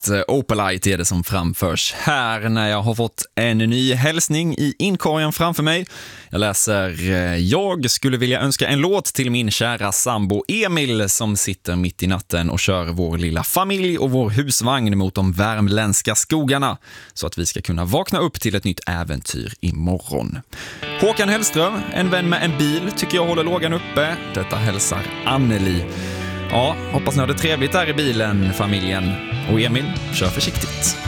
Opalite är det som framförs här när jag har fått en ny hälsning i inkorgen framför mig. Jag läser: jag skulle vilja önska en låt till min kära sambo Emil som sitter mitt i natten och kör vår lilla familj och vår husvagn mot de värmländska skogarna så att vi ska kunna vakna upp till ett nytt äventyr imorgon. Håkan Hellström, en vän med en bil, tycker jag håller lågan uppe. Detta hälsar Anneli. Ja, hoppas ni har det trevligt där i bilen, familjen. Och Emil, kör försiktigt.